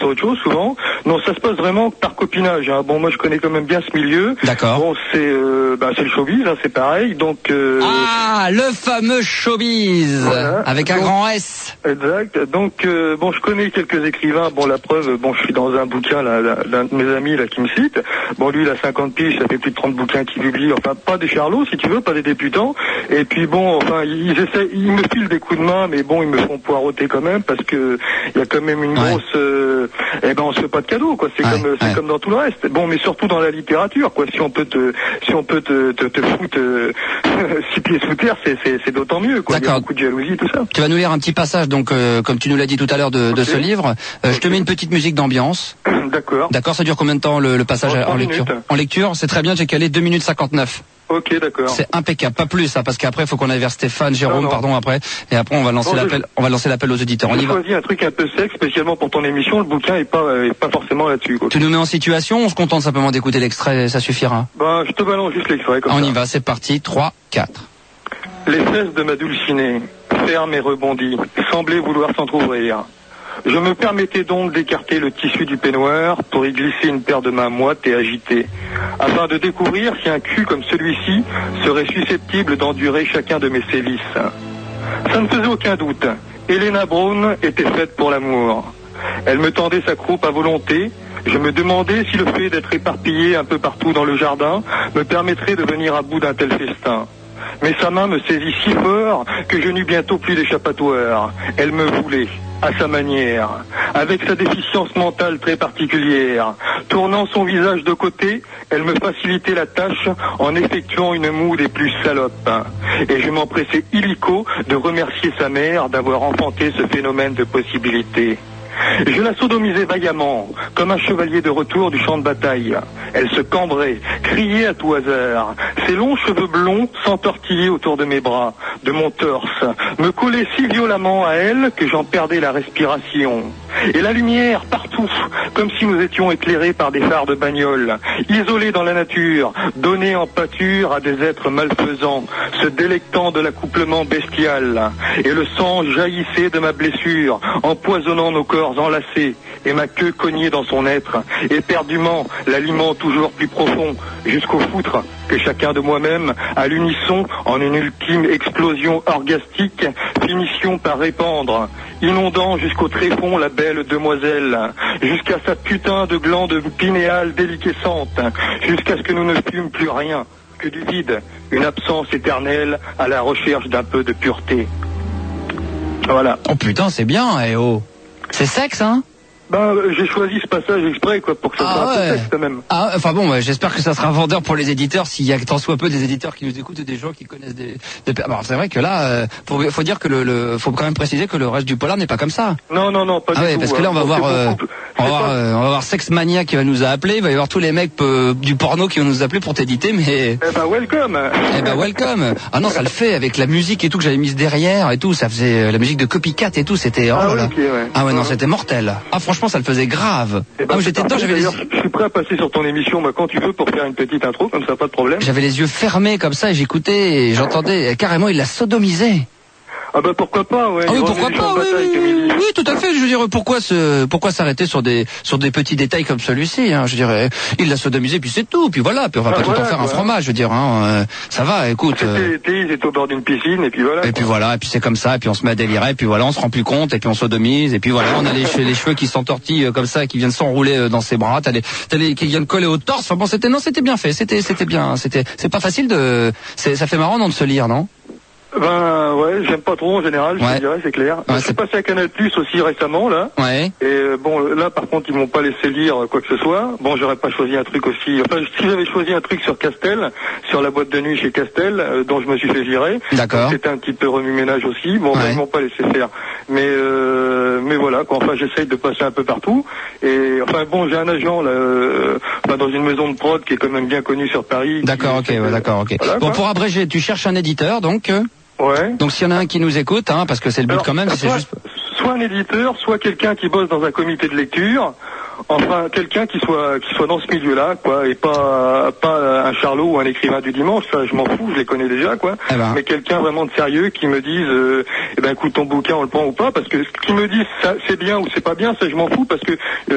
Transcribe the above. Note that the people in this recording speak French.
autre chose souvent. Non, ça se passe vraiment par copinage. Hein. Bon, moi je connais quand même bien ce milieu. D'accord. Bon, c'est le showbiz, hein, c'est pareil. Donc le fameux showbiz, voilà. Avec un grand S. Exact. Donc bon, je connais quelques écrivains. Bon, la preuve, bon, je suis dans un bouquin là, d'un de mes amis là qui me cite. Bon, lui, il a 50 piges, ça fait plus de 30 bouquins qu'il publie. Enfin, pas des charlots, si tu veux, pas des débutants. Et puis bon, enfin, ils me filent des coups de main, mais bon, ils me font poireauter quand même parce que il y a quand même une grosse. On se fait pas de cadeaux, quoi. C'est comme dans tout le reste. Bon, mais surtout dans la littérature, quoi. Si on peut te foutre 6 pieds sous terre, c'est d'autant mieux, quoi. Il y a beaucoup de jalousie, tout ça. Tu vas nous lire un petit passage, donc, comme tu nous l'as dit tout à l'heure de ce livre. Je te mets une petite musique d'ambiance. D'accord. D'accord, ça dure combien de temps le passage en lecture? En lecture, c'est très bien, j'ai calé 2 minutes 59. Ok, d'accord. C'est impeccable, pas plus, ça, parce qu'après, il faut qu'on aille vers Stéphane, Jérôme, après. Et après, on va lancer l'appel aux auditeurs. On y va. J'ai choisi un truc un peu sec, spécialement pour ton émission. Le bouquin est pas forcément là-dessus, quoi. Tu nous mets en situation, on se contente simplement d'écouter l'extrait, ça suffira? Je te balance juste l'extrait, comme ça. On y va, c'est parti. 3, 4. Les fesses de ma dulcinée, fermes et rebondies, semblaient vouloir s'entrouvrir. Je me permettais donc d'écarter le tissu du peignoir pour y glisser une paire de mains moites et agitées, afin de découvrir si un cul comme celui-ci serait susceptible d'endurer chacun de mes sévices. Ça ne faisait aucun doute. Helena Brown était faite pour l'amour. Elle me tendait sa croupe à volonté. Je me demandais si le fait d'être éparpillé un peu partout dans le jardin me permettrait de venir à bout d'un tel festin. Mais sa main me saisit si fort que je n'eus bientôt plus d'échappatoire. Elle me voulait, à sa manière, avec sa déficience mentale très particulière. Tournant son visage de côté, elle me facilitait la tâche en effectuant une moue des plus salopes. Et je m'empressais illico de remercier sa mère d'avoir enfanté ce phénomène de possibilité. Je la sodomisais vaillamment, comme un chevalier de retour du champ de bataille. Elle se cambrait, criait à tout hasard. Ses longs cheveux blonds s'entortillaient autour de mes bras, de mon torse, me collaient si violemment à elle que j'en perdais la respiration. Et la lumière partout, comme si nous étions éclairés par des phares de bagnole, isolés dans la nature, donnés en pâture à des êtres malfaisants, se délectant de l'accouplement bestial. Et le sang jaillissait de ma blessure, empoisonnant nos corps enlacés, et ma queue cognée dans son être, éperdument l'aliment toujours plus profond, jusqu'au foutre que chacun de moi-même, à l'unisson, en une ultime explosion orgastique, finissions par répandre, inondant jusqu'au tréfonds la belle demoiselle, jusqu'à sa putain de glande pinéale déliquescente, jusqu'à ce que nous ne fûmes plus rien que du vide, une absence éternelle à la recherche d'un peu de pureté. Voilà. Oh putain, c'est bien, oh. C'est sexe, hein? J'ai choisi ce passage exprès, quoi, pour que ça soit un peu sexe, quand même. Enfin bon, j'espère que ça sera vendeur pour les éditeurs, s'il y a tant soit peu des éditeurs qui nous écoutent et des gens qui connaissent Alors, c'est vrai que là, faut dire que faut quand même préciser que le reste du polar n'est pas comme ça. Non, pas du tout. Parce que là, on va voir Sex Mania qui va nous appeler, il va y avoir tous les mecs du porno qui vont nous appeler pour t'éditer, mais... welcome. Welcome. Ah non, ça le fait, avec la musique et tout que j'avais mise derrière et tout, ça faisait la musique de Copycat et tout, c'était... non, c'était mortel. Franchement, ça le faisait grave. J'étais dedans, je suis prêt à passer sur ton émission, quand tu veux, pour faire une petite intro, comme ça, pas de problème. J'avais les yeux fermés comme ça et j'écoutais et j'entendais carrément, il la sodomisait. Pourquoi pas, ouais. Pourquoi pas, oui, tout à fait. Je veux dire, pourquoi s'arrêter sur des petits détails comme celui-ci, hein. Je dirais, il l'a sodomisé, puis c'est tout, puis voilà, puis on va pas tout en faire un fromage, je veux dire, hein. Ça va, écoute. C'était au bord d'une piscine, et puis voilà. Et puis voilà, et puis c'est comme ça, et puis on se met à délirer, et puis voilà, on se rend plus compte, et puis on sodomise, et puis voilà, on a les cheveux qui s'entortillent comme ça, qui viennent s'enrouler dans ses bras, t'as les qui viennent coller au torse. Enfin bon, c'était bien fait, c'était bien, c'est pas facile ça fait marrant de se lire, non? J'aime pas trop en général, je te dirais, c'est clair. Je suis passé à Canal Plus aussi récemment, là. Ouais. Et là par contre ils m'ont pas laissé lire quoi que ce soit. J'aurais pas choisi un truc aussi. Si j'avais choisi un truc sur Castel, sur la boîte de nuit chez Castel, dont je me suis fait virer. D'accord. C'était un petit peu remue-ménage aussi. Ils m'ont pas laissé faire. Mais voilà, quoi. J'essaye de passer un peu partout. Et j'ai un agent là, dans une maison de prod qui est quand même bien connue sur Paris. D'accord, ok. Voilà, pour abréger, tu cherches un éditeur, donc. Ouais. Donc s'il y en a un qui nous écoute, hein, parce que c'est le but quand même, c'est juste... Soit un éditeur, soit quelqu'un qui bosse dans un comité de lecture, quelqu'un qui soit dans ce milieu-là, quoi, et pas un charlot ou un écrivain du dimanche, ça je m'en fous, je les connais déjà, quoi. Mais quelqu'un vraiment de sérieux qui me dise, écoute, ton bouquin on le prend ou pas, parce que ce qu'ils me disent, ça c'est bien ou c'est pas bien, ça je m'en fous, parce que